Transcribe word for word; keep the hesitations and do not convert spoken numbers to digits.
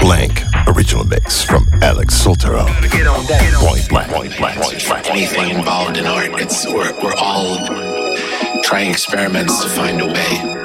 Blank, original mix from Alex Soltero. Point blank, point blank, point blank. Anything involved in art, it's we're, we're all trying experiments to find a way